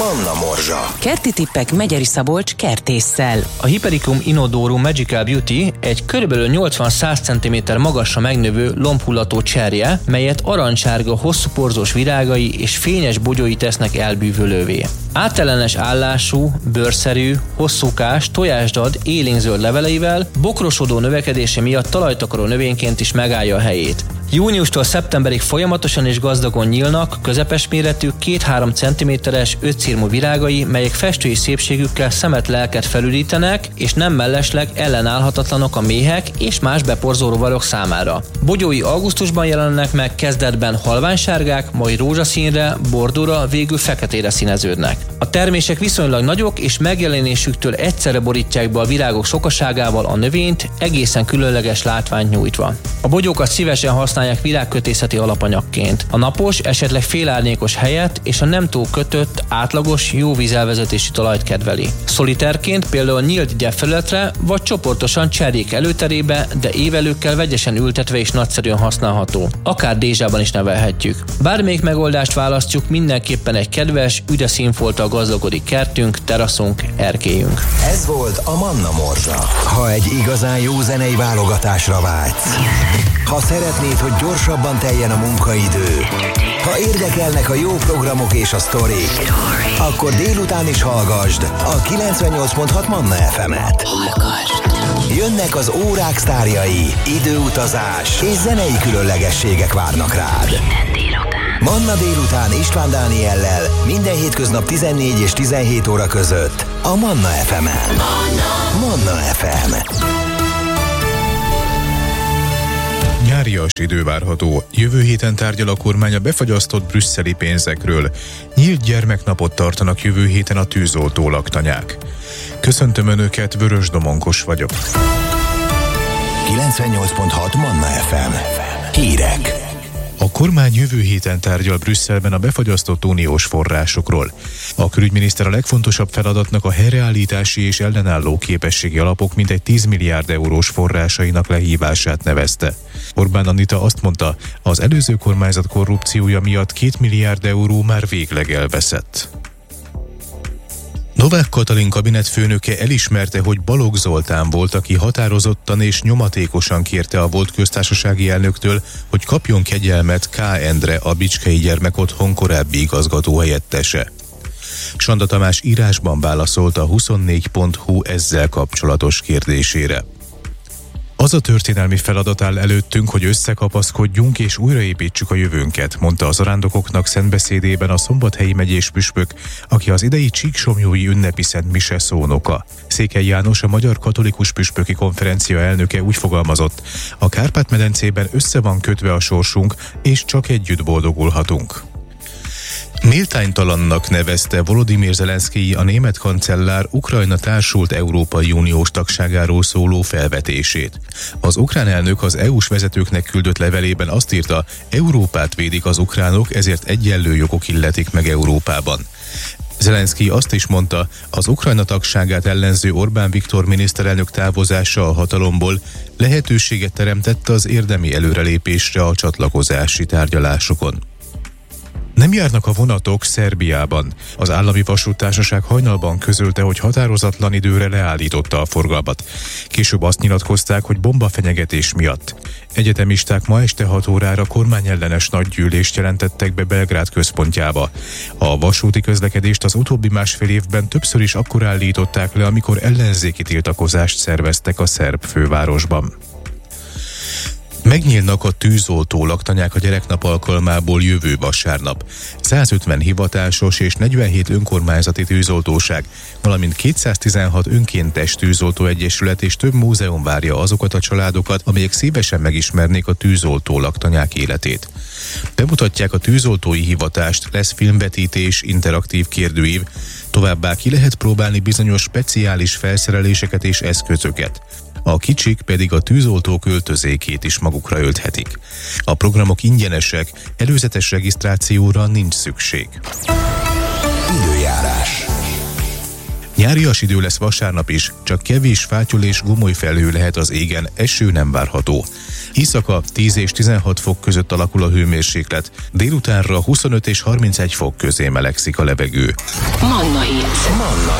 Manna Morzsa. Kerti tippek Megyeri Szabolcs kertésszel. A Hypericum Inodorum Magical Beauty egy körülbelül 80-100 cm magasra megnövő lombhullató cserje, melyet arancsárga, hosszú porzós virágai és fényes bogyói tesznek elbűvölővé. Átellenes állású, bőrszerű, hosszúkás, tojásdad, élénkzöld leveleivel, bokrosodó növekedése miatt talajtakaró növényként is megállja a helyét. Júniustól szeptemberig folyamatosan és gazdagon nyílnak, közepes méretű, 2-3 cm-es, 5 szirmú virágai, melyek festői szépségükkel szemet-lelket felürítenek, és nem mellesleg ellenállhatatlanok a méhek és más beporzó rovarok számára. Bogyói augusztusban jelennek meg, kezdetben halványsárgák, majd rózsaszínre, bordóra, végül feketére színeződnek. A termések viszonylag nagyok, és megjelenésüktől egyszerre borítják be a virágok sokaságával a növényt, egészen különleges látványt nyújtva. A bogyókat szívesen használják virágkötészeti alapanyagként. A napos, esetleg félárnyékos helyet és a nem túl kötött, átlagos, jó vízelvezetési talajt kedveli. Szoliterként például nyílt gyepfelületre vagy csoportosan cserjék előterébe, de évelőkkel vegyesen ültetve is nagyszerűen használható. Akár dézsában is nevelhetjük. Bármelyik megoldást választjuk, mindenképpen egy kedves, üde színfolttal gazdagodik kertünk, teraszunk, erkélyünk. Ez volt a Manna Morzsa. Ha egy igazán jó zenei válogatásra vágysz, ha szeretnéd, hogy gyorsabban teljen a munkaidő, ha érdekelnek a jó programok és a sztorik, akkor délután is hallgasd a 98.6 Manna FM-et. Jönnek az órák sztárjai, időutazás és zenei különlegességek várnak rád. Manna délután István Dániellel minden hétköznap 14 és 17 óra között a Manna FM-en. Manna FM. Nyárias idő várható. Jövő héten tárgyal a kormány a befagyasztott brüsszeli pénzekről. Nyílt gyermeknapot tartanak jövő héten a tűzoltó laktanyák. Köszöntöm Önöket, Vörös Domonkos vagyok. 98.6 Manna FM. Hírek. A kormány jövő héten tárgyal Brüsszelben a befagyasztott uniós forrásokról. A külügyminiszter a legfontosabb feladatnak a helyreállítási és ellenálló képességi alapok mintegy 10 milliárd eurós forrásainak lehívását nevezte. Orbán Anita azt mondta, az előző kormányzat korrupciója miatt 2 milliárd euró már végleg elveszett. Novák Katalin kabinetfőnöke elismerte, hogy Balogh Zoltán volt, aki határozottan és nyomatékosan kérte a volt köztársasági elnöktől, hogy kapjon kegyelmet K. Endre, a Bicskei Gyermekotthon korábbi igazgatóhelyettese. Sanda Tamás írásban válaszolt a 24.hu ezzel kapcsolatos kérdésére. Az a történelmi feladat áll előttünk, hogy összekapaszkodjunk és újraépítsük a jövőnket, mondta a zarándokoknak szentbeszédében a Szombathelyi megyés püspök, aki az idei Csíksomlyói ünnepi szent mise szónoka. Székely János, a Magyar Katolikus Püspöki Konferencia elnöke úgy fogalmazott, a Kárpát-medencében össze van kötve a sorsunk, és csak együtt boldogulhatunk. Méltánytalannak nevezte Volodymyr Zelenszkij a német kancellár Ukrajna társult Európai Uniós tagságáról szóló felvetését. Az ukrán elnök az EU-s vezetőknek küldött levelében azt írta, Európát védik az ukránok, ezért egyenlő jogok illetik meg Európában. Zelenszkij azt is mondta, az Ukrajna tagságát ellenző Orbán Viktor miniszterelnök távozása a hatalomból lehetőséget teremtett az érdemi előrelépésre a csatlakozási tárgyalásokon. Nem járnak a vonatok Szerbiában. Az állami vasúttársaság hajnalban közölte, hogy határozatlan időre leállította a forgalmat. Később azt nyilatkozták, hogy bombafenyegetés miatt. Egyetemisták ma este 6 órára kormányellenes nagygyűlést jelentettek be Belgrád központjába. A vasúti közlekedést az utóbbi másfél évben többször is akkor állították le, amikor ellenzéki tiltakozást szerveztek a szerb fővárosban. Megnyílnak a tűzoltó laktanyák a gyereknap alkalmából jövő vasárnap. 150 hivatásos és 47 önkormányzati tűzoltóság, valamint 216 önkéntes tűzoltóegyesület és több múzeum várja azokat a családokat, amelyek szívesen megismernék a tűzoltó laktanyák életét. Bemutatják a tűzoltói hivatást, lesz filmvetítés, interaktív kérdőív, továbbá ki lehet próbálni bizonyos speciális felszereléseket és eszközöket. A kicsik pedig a tűzoltó költözékét is magukra ölthetik. A programok ingyenesek, előzetes regisztrációra nincs szükség. Időjárás. Nyárias idő lesz vasárnap is, csak kevés fátyol és gomolyfelhő lehet az égen, eső nem várható. Éjszaka 10 és 16 fok között alakul a hőmérséklet, délutánra 25 és 31 fok közé melegszik a levegő. Manna Hit.